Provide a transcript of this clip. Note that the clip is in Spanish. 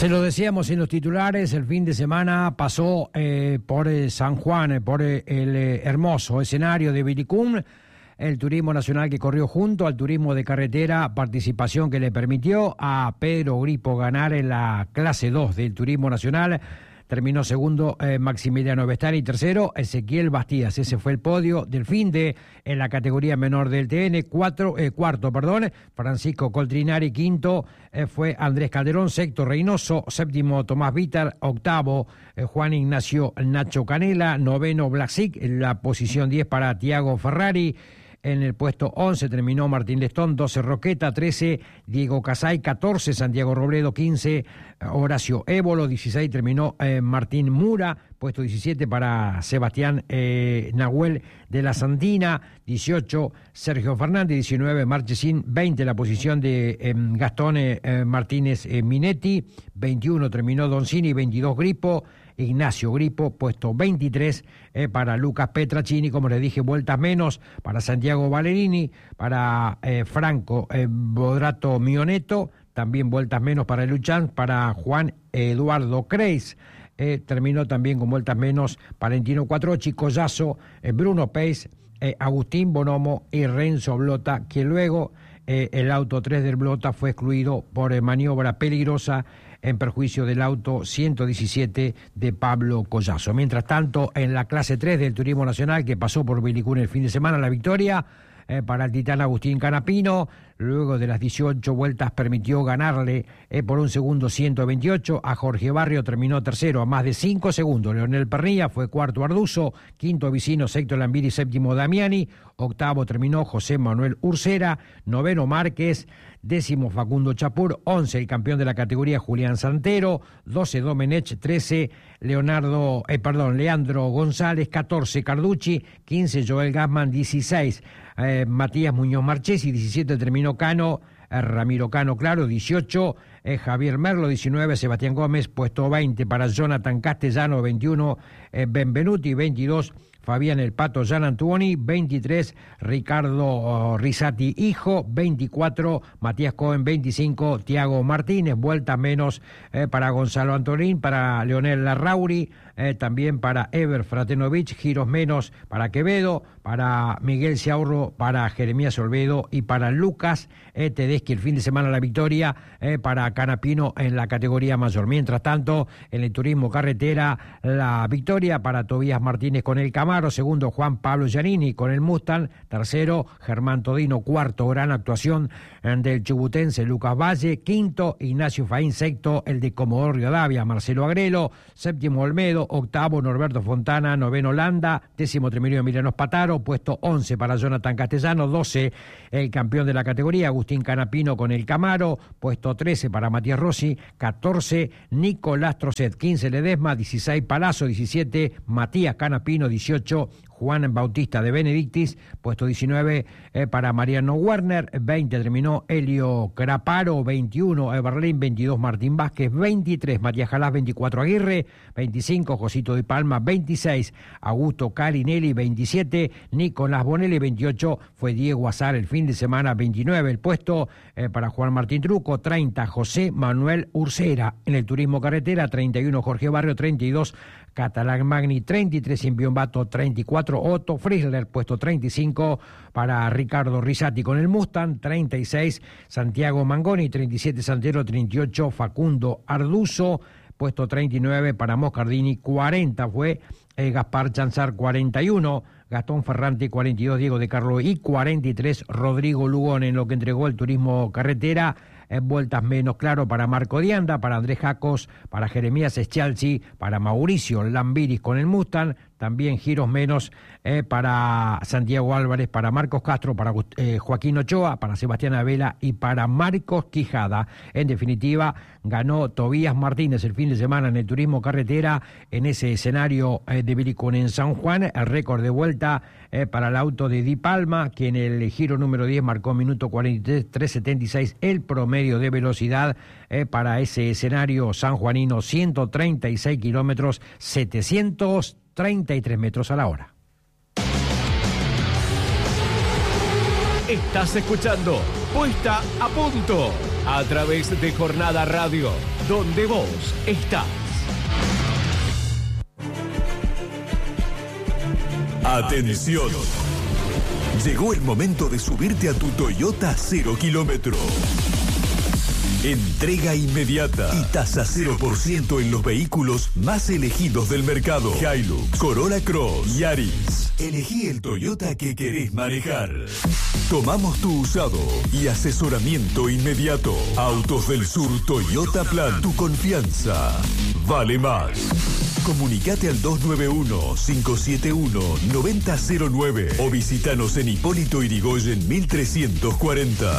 Se lo decíamos en los titulares, el fin de semana pasó por San Juan, por el hermoso escenario de Vilicum, el turismo nacional que corrió junto al turismo de carretera, participación que le permitió a Pedro Gripo ganar en la clase 2 del turismo nacional. Terminó segundo Maximiliano Vestani, tercero Ezequiel Bastías. Ese fue el podio del fin de en la categoría menor del TN. Cuarto, Francisco Coltrinari. Quinto fue Andrés Calderón. Sexto, Reynoso. Séptimo, Tomás Vítar. Octavo, Juan Ignacio Nacho Canela. Noveno, Blasic. En la posición 10 para Tiago Ferrari. En el puesto 11 terminó Martín Lestón, 12 Roqueta, 13 Diego Casay, 14 Santiago Robledo, 15 Horacio Évolo, 16 terminó Martín Mura, puesto 17 para Sebastián Nahuel de la Santina, 18 Sergio Fernández, 19 Marchesín, 20 la posición de Gastón Martínez Minetti, 21 terminó Doncini, 22 Gripo, Ignacio Gripo, puesto 23 para Lucas Petracini, como les dije, vueltas menos para Santiago Valerini, para Franco Bodrato Mioneto, también vueltas menos para Luchán, para Juan Eduardo Creis. Terminó también con vueltas menos Valentino Cuatrochi, Collazo, Bruno Peis, Agustín Bonomo y Renzo Blota, que luego el auto 3 del Blota fue excluido por maniobra peligrosa en perjuicio del auto 117 de Pablo Collazo. Mientras tanto, en la clase 3 del Turismo Nacional, que pasó por Vilicún el fin de semana, la victoria para el titán Agustín Canapino, luego de las 18 vueltas permitió ganarle por un segundo 128 a Jorge Barrio, terminó tercero a más de 5 segundos. Leonel Pernilla fue cuarto Arduzo, quinto Vicino, sexto Lambiri, séptimo Damiani, octavo terminó José Manuel Ursera, noveno Márquez, décimo Facundo Chapur, 11 el campeón de la categoría Julián Santero, 12 Domenech, 13 Leandro González, 14 Carducci, 15 Joel Gassman, 16 Matías Muñoz Marchesi, 17 terminó Cano, Ramiro Cano, claro, 18 Javier Merlo, 19 Sebastián Gómez, puesto 20 para Jonathan Castellano, 21 Benvenuti, 22 Fabián El Pato Gianantuoni, 23 Ricardo Risati Hijo, 24 Matías Cohen, 25 Tiago Martínez, vueltas menos para Gonzalo Antolín, para Leonel Larrauri, también para Ever Fratenovich, giros menos para Quevedo, para Miguel Ciaurro, para Jeremías Olvedo y para Lucas Tedeschi el fin de semana la victoria para Canapino en la categoría mayor. Mientras tanto, en el turismo carretera, la victoria para Tobías Martínez con el Camaro, segundo Juan Pablo Giannini con el Mustang, tercero Germán Todino, cuarto gran actuación del chubutense Lucas Valle, quinto Ignacio Faín, sexto el de Comodoro Rivadavia Marcelo Agrelo, séptimo Olmedo, octavo Norberto Fontana, noveno Landa, décimo terminó Emiliano Spataro, puesto 11 para Jonathan Castellano, 12 el campeón de la categoría Agustín Canapino con el Camaro, puesto 13 para Matías Rossi, 14 Nicolás Trocet, 15 Ledesma, 16 Palazzo, 17 Matías Canapino, 18 Juan Bautista de Benedictis, puesto 19 para Mariano Werner, 20 terminó Helio Craparo, 21 Eberlín, 22 Martín Vázquez, 23 Matías Jalás, 24 Aguirre, 25 Josito Di Palma, 26 Augusto Carinelli, 27 Nicolás Bonelli, 28 fue Diego Azar el fin de semana, 29 el puesto para Juan Martín Truco, 30 José Manuel Ursera. En el turismo carretera, 31 Jorge Barrio, 32 Catalán Magni, 33 Imbiombato, 34 Otto Friesler, puesto 35 para Ricardo Risati con el Mustang, 36 Santiago Mangoni, 37 Santero, 38 Facundo Arduzo, puesto 39 para Moscardini, 40 fue Gaspar Chanzar, 41 Gastón Ferrante, 42 Diego de Carlo y 43 Rodrigo Lugón. En lo que entregó el turismo carretera, vueltas menos, claro, para Marco Dianda, para Andrés Jacos, para Jeremías Eschalzi, para Mauricio Lambiris con el Mustang, también giros menos para Santiago Álvarez, para Marcos Castro, para Joaquín Ochoa, para Sebastián Abela y para Marcos Quijada. En definitiva, ganó Tobías Martínez el fin de semana en el turismo carretera en ese escenario de Vilicún en San Juan, el récord de vuelta para el auto de Di Palma, que en el giro número 10 marcó minuto 43.76 el promedio de velocidad para ese escenario sanjuanino, 136 kilómetros, 733 metros a la hora. Estás escuchando Puesta a Punto. a través de Jornada Radio, donde vos estás. Atención. Llegó el momento de subirte a tu Toyota 0 kilómetro. Entrega inmediata y tasa 0% en los vehículos más elegidos del mercado. Hilux, Corolla Cross, Yaris. Elegí el Toyota que querés manejar. Tomamos tu usado y asesoramiento inmediato. Autos del Sur Toyota Plan. Tu confianza vale más. Comunicate al 291-571-9009 o visítanos en Hipólito Yrigoyen 1340.